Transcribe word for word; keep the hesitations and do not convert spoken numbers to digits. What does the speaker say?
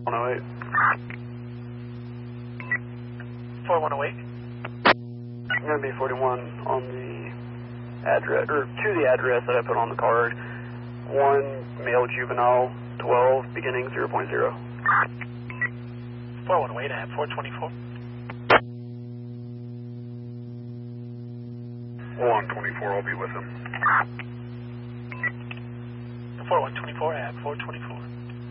one oh eight. four one oh eight. I'm going to be forty-one on the address, or to the address that I put on the card. One male juvenile, twelve, beginning zero point zero. four one oh eight, I have four twenty-four. one twenty-four, I'll be with him. four one twenty-four, I have four twenty-four.